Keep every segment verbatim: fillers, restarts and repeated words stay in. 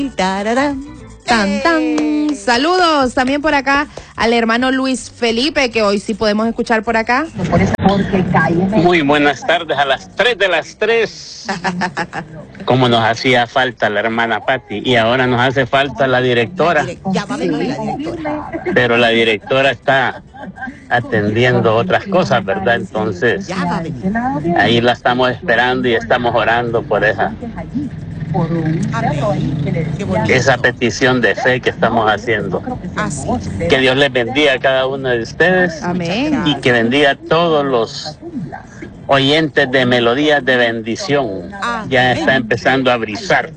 Tararán. Tan, tan. Saludos también por acá al hermano Luis Felipe, que hoy sí podemos escuchar por acá. Muy buenas tardes, a las tres de las tres. Como nos hacía falta la hermana Patti, y ahora nos hace falta la directora. Llámame la directora. Pero la directora está atendiendo otras cosas, ¿verdad? Entonces, ahí la estamos esperando y estamos orando por esa. Esa petición de fe que estamos haciendo. Que Dios les bendiga a cada uno de ustedes. Amén. Y que bendiga a todos los oyentes de Melodías de Bendición. Ya está empezando a brisar.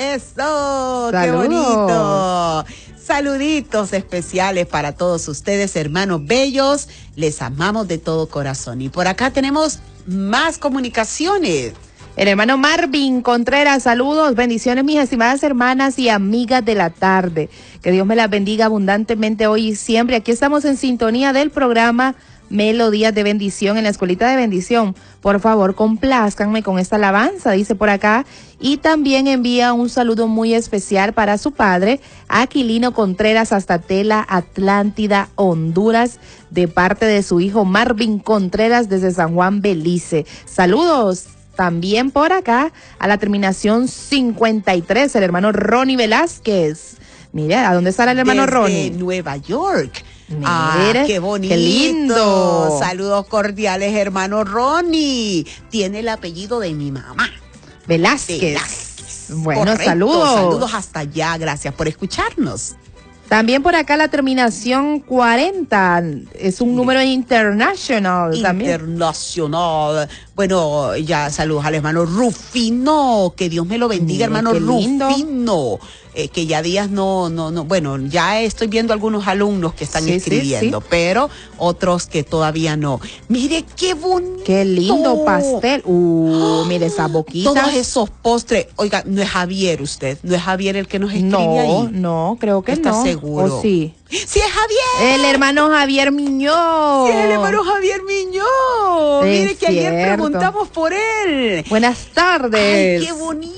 Eso, qué Saludos. bonito. Saluditos especiales para todos ustedes, hermanos bellos. Les amamos de todo corazón. Y por acá tenemos más comunicaciones. El hermano Marvin Contreras, saludos, bendiciones mis estimadas hermanas y amigas de la tarde. Que Dios me las bendiga abundantemente hoy y siempre. Aquí estamos en sintonía del programa Melodías de Bendición en la Escuelita de Bendición. Por favor, complázcanme con esta alabanza, dice por acá. Y también envía un saludo muy especial para su padre, Aquilino Contreras, hasta Tela, Atlántida, Honduras, de parte de su hijo Marvin Contreras desde San Juan, Belice. Saludos. También por acá, a la terminación cincuenta y tres, el hermano Ronnie Velázquez. Mire, ¿a dónde estará el hermano Desde Ronnie? Nueva York. Mire, Ah, qué bonito. qué lindo. Saludos cordiales, hermano Ronnie. Tiene el apellido de mi mamá. Velázquez. Velázquez. Bueno, Correcto. saludos. Saludos hasta allá. Gracias por escucharnos. También por acá la terminación cuarenta, es un número international también. Internacional. Bueno, ya saludos al hermano Rufino, que Dios me lo bendiga, Mire, hermano qué lindo. Rufino, eh, que ya días no, no, no, bueno, ya estoy viendo algunos alumnos que están Sí, sí, escribiendo, sí. pero otros que todavía no. Mire qué bonito. Qué lindo pastel. Uh, mire esas boquitas. Todos esos postres. Oiga, no es Javier usted, no es Javier el que nos escribe No, ahí. no, creo que ¿Está no. seguro? ¿O sí? Sí es Javier. El hermano Javier Miñó. Sí, el hermano Javier Miñó. Es Mire que ayer cierto. preguntamos por él. Buenas tardes. Ay, qué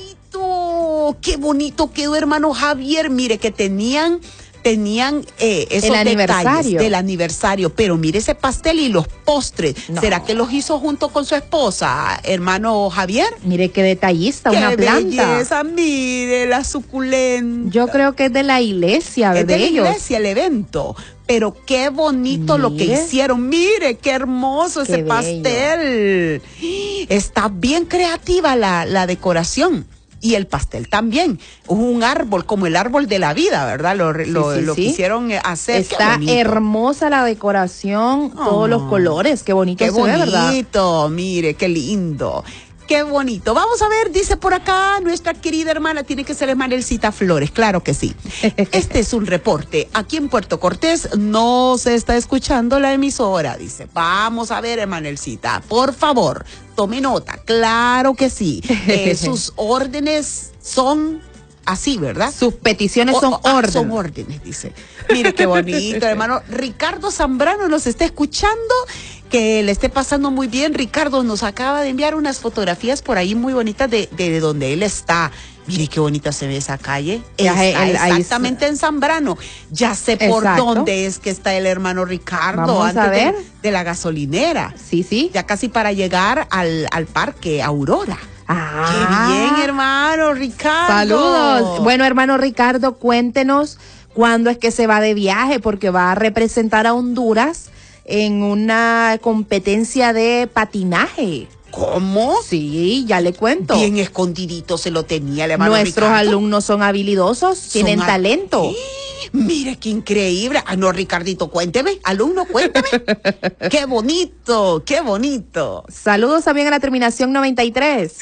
bonito, qué bonito quedó, hermano Javier. Mire que tenían, tenían eh, esos El aniversario. detalles del aniversario, pero mire ese pastel y los postres. No. ¿Será que los hizo junto con su esposa, hermano Javier? Mire qué detallista, Qué una planta. belleza, mire la suculenta. Yo creo que es de la iglesia, Es de, de la ellos. iglesia el evento, pero qué bonito lo que Mire. hicieron. Mire, qué hermoso Qué ese bello. pastel. Está bien creativa la, la decoración. Y el pastel también. Un árbol, como el árbol de la vida, ¿verdad? Lo, lo, sí, lo sí. quisieron hacer. Qué Está bonito. hermosa la decoración, todos los colores, qué bonito Qué se ve, ¿verdad? bonito, mire, qué lindo. Qué bonito. Vamos a ver, dice por acá nuestra querida hermana, tiene que ser Esmanelcita Flores, claro que sí. Este es un reporte. Aquí en Puerto Cortés no se está escuchando la emisora, dice. Vamos a ver, Esmanelcita, por favor, tome nota, claro que sí. Eh, sus órdenes son así, ¿verdad? Sus peticiones O- son o- ah, órdenes. son órdenes, dice. Mire qué bonito, hermano. Ricardo Zambrano nos está escuchando, que le esté pasando muy bien. Ricardo nos acaba de enviar unas fotografías por ahí muy bonitas de, de donde él está. Mire qué bonita se ve esa calle. Ya, Está él- ahí exactamente en Zambrano. Ya sé por Exacto. dónde es que está el hermano Ricardo. Vamos antes a de- ver. De, la gasolinera. Sí, sí. Ya casi para llegar al, al parque Aurora. Ah. Qué bien, hermano Ricardo. Saludos. Bueno, hermano Ricardo, cuéntenos cuándo es que se va de viaje, porque va a representar a Honduras en una competencia de patinaje. ¿Cómo? Sí, ya le cuento. Bien escondidito se lo tenía el hermano Nuestros Ricardo. alumnos son habilidosos, tienen a- talento. Mire qué increíble. Ah, no, Ricardito, cuénteme. Alumno, cuénteme. Qué bonito, qué bonito. Saludos también a la terminación noventa y tres.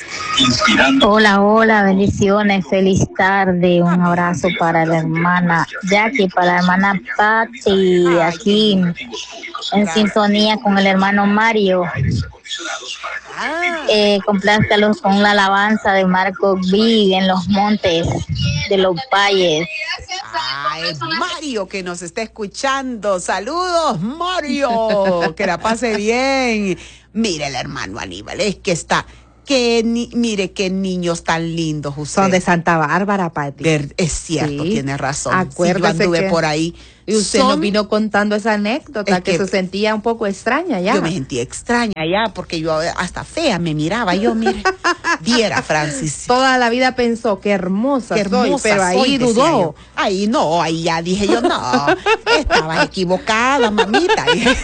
Hola, hola, bendiciones, feliz tarde, un abrazo para la hermana Jackie, para la hermana Patti, aquí en sintonía con el hermano Mario. Ah, Eh, complázcalos con la alabanza de Marco B en los montes de los valles. ah, es Mario que nos está escuchando. Saludos, Mario. Que la pase bien. Mire el hermano Aníbal, es que está Que ni, mire qué niños tan lindos usted. Son de Santa Bárbara, Pati. Ver, es cierto, Sí. tiene razón. Acuérdese Sí, yo anduve que- por ahí. Y usted Son- nos vino contando esa anécdota, Es que, que- se sentía un poco extraña ya. Yo me sentí extraña ya, porque yo hasta fea me miraba. Yo, mire, viera, Francis. Toda la vida pensó, qué hermosa, Qué hermosa soy, pero ahí soy, decía dudó. yo. Ahí no, ahí ya dije yo, no, estaba equivocada, mamita. Dije.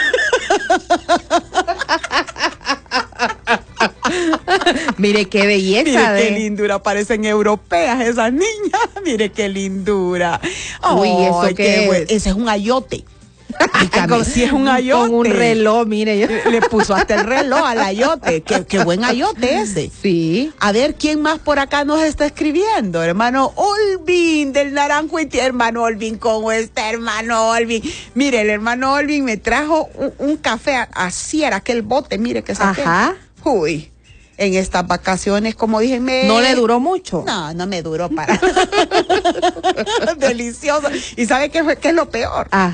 Mire qué belleza. Mire de... qué lindura, parecen europeas esas niñas. Mire qué lindura. Uy, ¿eso Ay, qué buen- es? Ese es un ayote. Dígame, Con- si es un ayote. Con un reloj, mire. Yo... Le puso hasta el reloj al ayote. Qué, qué buen ayote ese. Sí. A ver quién más por acá nos está escribiendo. Hermano Olvin del Naranjo y Tierra. Hermano Olvin, ¿cómo está, hermano Olvin? Mire, el hermano Olvin me trajo un, un café. Así era aquel bote, mire que saqué. Ajá. Uy, en estas vacaciones, como dije, me... No le duró mucho. No, no me duró para. Delicioso. ¿Y sabe qué, fue- qué es lo peor? Ah.